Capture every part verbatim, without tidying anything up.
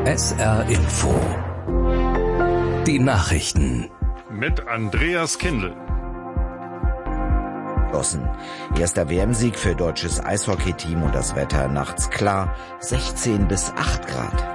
S R Info. Die Nachrichten. Mit Andreas Kindl. Erster W M-Sieg für deutsches Eishockeyteam und das Wetter nachts klar, sechzehn bis acht Grad.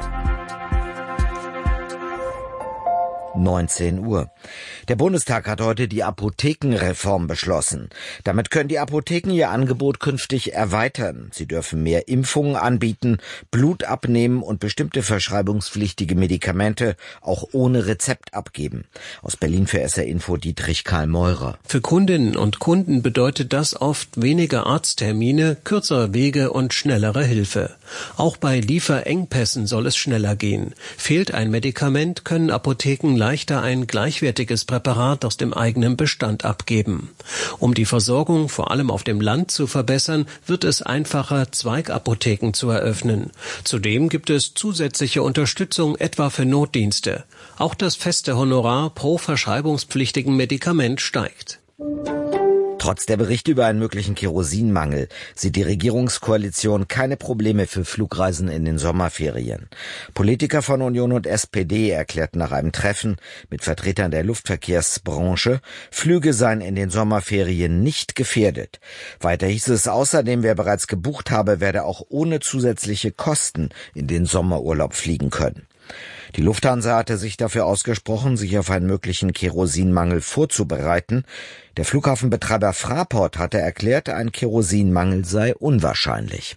neunzehn Uhr. Der Bundestag hat heute die Apothekenreform beschlossen. Damit können die Apotheken ihr Angebot künftig erweitern. Sie dürfen mehr Impfungen anbieten, Blut abnehmen und bestimmte verschreibungspflichtige Medikamente auch ohne Rezept abgeben. Aus Berlin für S R Info Dietrich Karl Meurer. Für Kundinnen und Kunden bedeutet das oft weniger Arzttermine, kürzere Wege und schnellere Hilfe. Auch bei Lieferengpässen soll es schneller gehen. Fehlt ein Medikament, können Apotheken leichter ein gleichwertiges Präparat aus dem eigenen Bestand abgeben. Um die Versorgung vor allem auf dem Land zu verbessern, wird es einfacher, Zweigapotheken zu eröffnen. Zudem gibt es zusätzliche Unterstützung etwa für Notdienste. Auch das feste Honorar pro verschreibungspflichtigen Medikament steigt. Trotz der Berichte über einen möglichen Kerosinmangel sieht die Regierungskoalition keine Probleme für Flugreisen in den Sommerferien. Politiker von Union und S P D erklärten nach einem Treffen mit Vertretern der Luftverkehrsbranche, Flüge seien in den Sommerferien nicht gefährdet. Weiter hieß es außerdem, wer bereits gebucht habe, werde auch ohne zusätzliche Kosten in den Sommerurlaub fliegen können. Die Lufthansa hatte sich dafür ausgesprochen, sich auf einen möglichen Kerosinmangel vorzubereiten. Der Flughafenbetreiber Fraport hatte erklärt, ein Kerosinmangel sei unwahrscheinlich.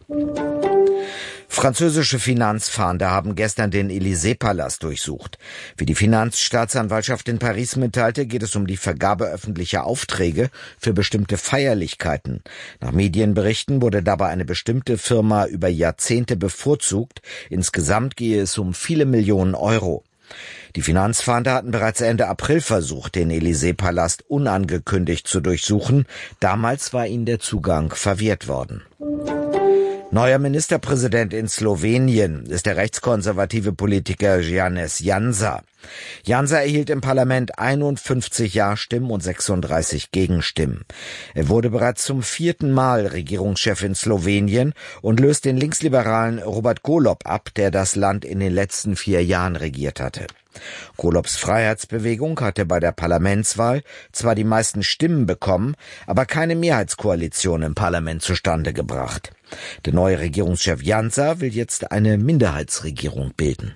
Französische Finanzfahnder haben gestern den Élysée-Palast durchsucht. Wie die Finanzstaatsanwaltschaft in Paris mitteilte, geht es um die Vergabe öffentlicher Aufträge für bestimmte Feierlichkeiten. Nach Medienberichten wurde dabei eine bestimmte Firma über Jahrzehnte bevorzugt. Insgesamt gehe es um viele Millionen Euro. Die Finanzfahnder hatten bereits Ende April versucht, den Élysée-Palast unangekündigt zu durchsuchen. Damals war ihnen der Zugang verwehrt worden. Neuer Ministerpräsident in Slowenien ist der rechtskonservative Politiker Janez Janša. Janša erhielt im Parlament einundfünfzig Ja-Stimmen und sechsunddreißig Gegenstimmen. Er wurde bereits zum vierten Mal Regierungschef in Slowenien und löst den linksliberalen Robert Golob ab, der das Land in den letzten vier Jahren regiert hatte. Golobs Freiheitsbewegung hatte bei der Parlamentswahl zwar die meisten Stimmen bekommen, aber keine Mehrheitskoalition im Parlament zustande gebracht. Der neue Regierungschef Janša will jetzt eine Minderheitsregierung bilden.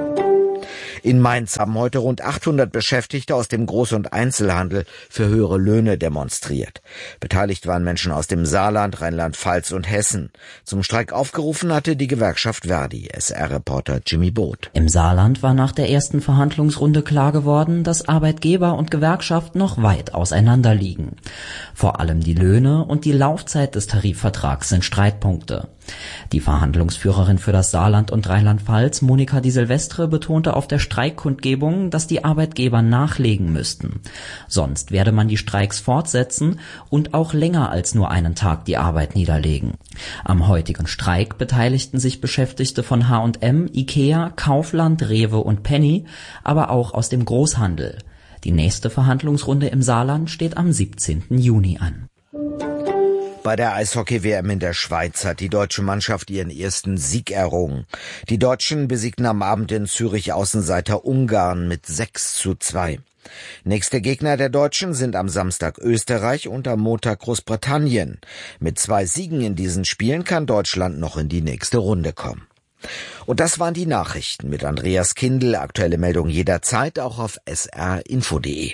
In Mainz haben heute rund achthundert Beschäftigte aus dem Groß- und Einzelhandel für höhere Löhne demonstriert. Beteiligt waren Menschen aus dem Saarland, Rheinland-Pfalz und Hessen. Zum Streik aufgerufen hatte die Gewerkschaft Verdi. S R-Reporter Jimmy Boot. Im Saarland war nach der ersten Verhandlungsrunde klar geworden, dass Arbeitgeber und Gewerkschaft noch weit auseinander liegen. Vor allem die Löhne und die Laufzeit des Tarifvertrags sind Streitpunkte. Die Verhandlungsführerin für das Saarland und Rheinland-Pfalz, Monika Di Silvestre, betonte auf der Streikkundgebung, dass die Arbeitgeber nachlegen müssten. Sonst werde man die Streiks fortsetzen und auch länger als nur einen Tag die Arbeit niederlegen. Am heutigen Streik beteiligten sich Beschäftigte von H und M, Ikea, Kaufland, Rewe und Penny, aber auch aus dem Großhandel. Die nächste Verhandlungsrunde im Saarland steht am siebzehnten Juni an. Bei der Eishockey-W M in der Schweiz hat die deutsche Mannschaft ihren ersten Sieg errungen. Die Deutschen besiegten am Abend in Zürich Außenseiter Ungarn mit sechs zu zwei. Nächste Gegner der Deutschen sind am Samstag Österreich und am Montag Großbritannien. Mit zwei Siegen in diesen Spielen kann Deutschland noch in die nächste Runde kommen. Und das waren die Nachrichten mit Andreas Kindl. Aktuelle Meldung jederzeit auch auf s r info punkt d e.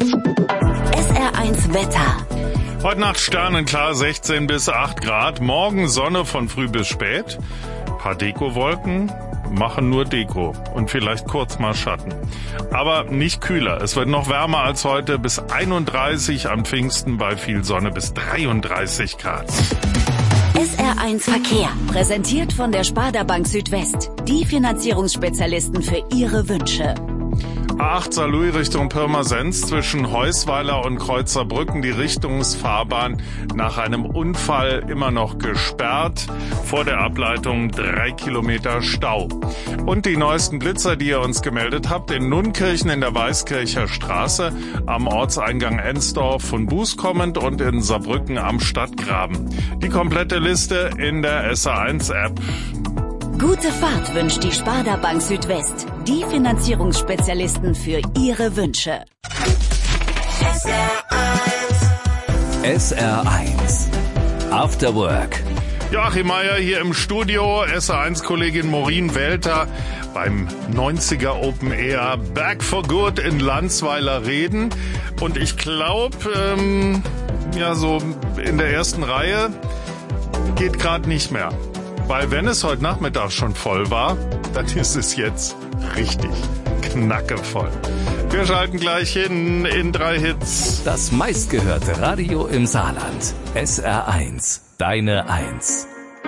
S R eins Wetter. Heute Nacht sternenklar, sechzehn bis acht Grad. Morgen Sonne von früh bis spät. Ein paar Dekowolken machen nur Deko und vielleicht kurz mal Schatten. Aber nicht kühler. Es wird noch wärmer als heute, bis einunddreißig, am Pfingsten bei viel Sonne bis dreiunddreißig Grad. S R eins Verkehr, präsentiert von der Sparda Bank Südwest. Die Finanzierungsspezialisten für Ihre Wünsche. A acht Saarlouis Richtung Pirmasens zwischen Heusweiler und Kreuzerbrücken, die Richtungsfahrbahn nach einem Unfall immer noch gesperrt. Vor der Ableitung drei Kilometer Stau. Und die neuesten Blitzer, die ihr uns gemeldet habt, in Nunkirchen in der Weißkircher Straße, am Ortseingang Ensdorf von Buß kommend und in Saarbrücken am Stadtgraben. Die komplette Liste in der S R eins App. Gute Fahrt wünscht die Sparda Bank Südwest, die Finanzierungsspezialisten für Ihre Wünsche. S R eins After Work. Joachim Meier hier im Studio, S R eins Kollegin Maureen Welter beim neunziger Open Air Back for Good in Landsweiler Reden. Und ich glaube, ähm, ja, so in der ersten Reihe geht gerade nicht mehr. Weil wenn es heute Nachmittag schon voll war, dann ist es jetzt richtig knackevoll. Wir schalten gleich hin in drei Hits. Das meistgehörte Radio im Saarland. S R eins, deine Eins.